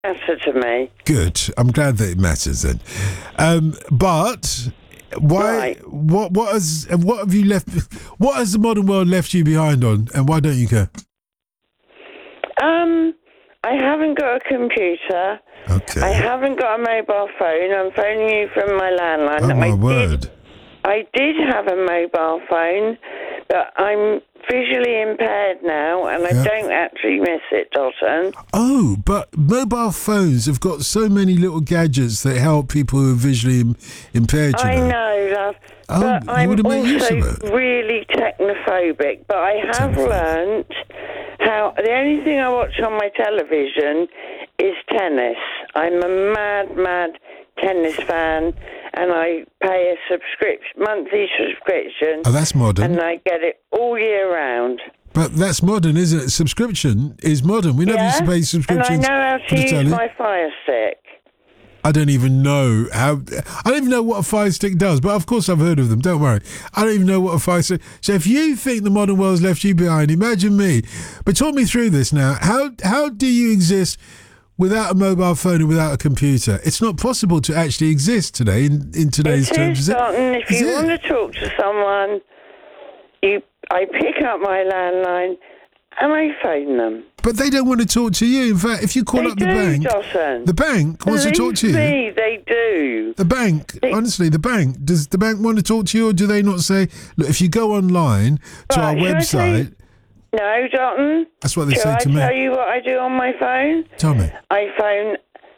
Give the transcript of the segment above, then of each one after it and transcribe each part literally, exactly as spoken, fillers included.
matter to me. Good. I'm glad that it matters then. Um, but why? Right. What? What has? What have you left? What has the modern world left you behind on? And why don't you care? Um, I haven't got a computer. Okay. I haven't got a mobile phone. I'm phoning you from my landline. Oh my I word. Did, I did have a mobile phone, but I'm visually impaired now, and I Yeah. don't actually miss it, Dalton. Oh, but mobile phones have got so many little gadgets that help people who are visually im- impaired. You I know. know, love. Oh, but you I'm would've made use also of it. really technophobic. But I have Technophobic. learnt how the only thing I watch on my television is tennis. I'm a mad, mad tennis fan, and I pay a subscription, monthly subscription, Oh, that's modern. and I get it all year round. But that's modern, isn't it? Subscription is modern. We never Yeah? used to pay And I subscriptions know how for to the use telly. my Fire Stick. I don't even know how. I don't even know what a Fire Stick does, but of course I've heard of them. Don't worry. I don't even know what a Fire Stick. So if you think the modern world's left you behind, imagine me. But talk me through this now. How how do you exist without a mobile phone and without a computer? It's not possible to actually exist today in, in today's It terms. is, Is it? Dalton. If Is you it? want to talk to someone, you, I pick up my landline and I phone them. But they don't want to talk to you. In fact, if you call They up the do, bank, Dalton. the bank wants to talk to you. Believe me, they do. The bank, They- honestly, the bank, does the bank want to talk to you, or do they not say, look, if you go online to Right, our shall I website, say- No, Dalton. that's what they Shall say I to me. tell you what I do on my phone? Tell me. I phone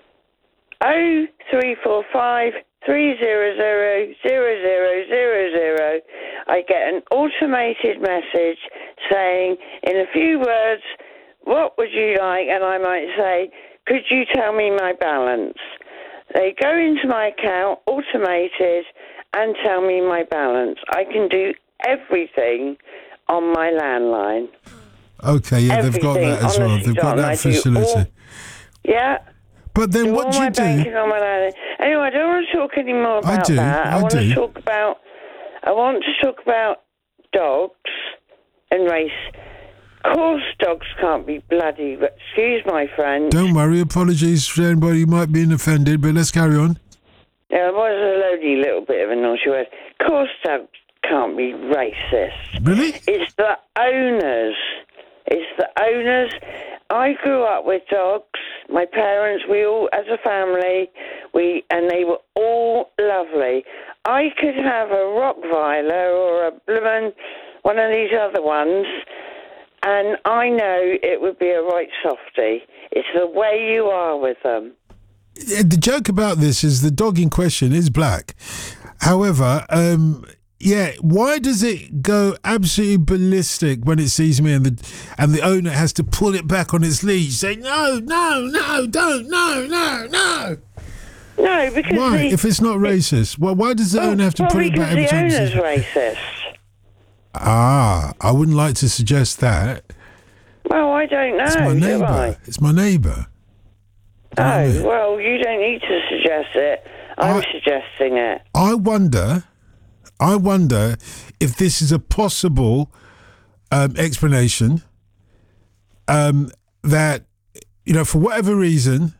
oh three four five three zero zero zero zero zero zero. I get an automated message saying, in a few words, what would you like? And I might say, could you tell me my balance? They go into my account, automated, and tell me my balance. I can do everything on my landline. Okay, yeah, they've got Everything, that as well. honestly, They've got Dalton, that I do facility. all- Yeah. But then Do what all do my you do? banking on my landline. Anyway, I don't want to talk any more I about do, that. I want do. to talk about. I want to talk about dogs and race. Of course, dogs can't be bloody. But excuse my French. Don't worry, apologies for anybody who might be offended, but let's carry on. Yeah, it was a loady little bit of a naughty word. Of course, dogs can't be racist. Really? It's the owners. It's the owners. I grew up with dogs. My parents, we all, as a family, we and they were all lovely. I could have a Rottweiler or a bloomin' one of these other ones, and I know it would be a right softie. It's the way you are with them. The joke about this is the dog in question is black. However, um, yeah, why does it go absolutely ballistic when it sees me and the and the owner has to pull it back on its leash, say no, no, no, don't, no, no, no. No, because Why? the, If it's not racist, well, why does the well, owner have to well, put it back because every the time? owner's it sees- racist. Ah, I wouldn't like to suggest that. Well, I don't know. It's my do neighbour. I? It's my neighbour. Do you know what I Oh, mean? well, you don't need to suggest it. I'm I- suggesting it. I wonder, I wonder if this is a possible um, explanation um, that, you know, for whatever reason,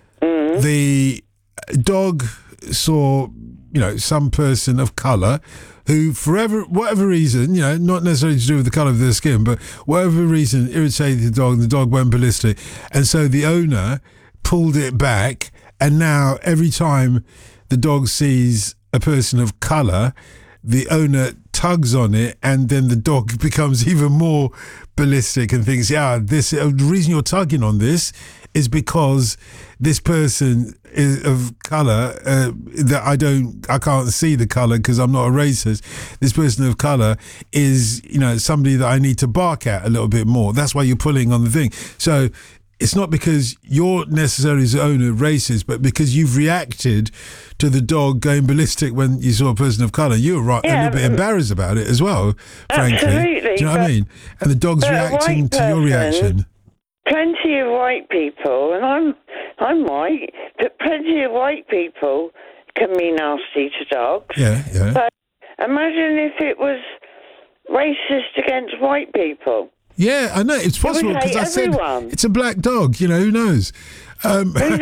the dog saw, you know, some person of colour who, forever, whatever reason, you know, not necessarily to do with the colour of their skin, but whatever reason irritated the dog, and the dog went ballistic. And so the owner pulled it back, and now every time the dog sees a person of colour, the owner tugs on it, and then the dog becomes even more ballistic and thinks, yeah, this uh, the reason you're tugging on this is because this person is of colour uh, that I don't, I can't see the colour because I'm not a racist. This person of colour is, you know, somebody that I need to bark at a little bit more. That's why you're pulling on the thing. So it's not because you're necessarily as the owner racist, but because you've reacted to the dog going ballistic when you saw a person of colour. You were right, Yeah, a little bit embarrassed about it as well, frankly. Absolutely, Do you know what I but- mean? And the dog's but a reacting white to your person- reaction. Plenty of white people, and I'm I'm white, but plenty of white people can be nasty to dogs. Yeah, yeah. But imagine if it was racist against white people. Yeah, I know. It's possible would because hate I said everyone. it's a black dog. You know, who knows? Um, Who's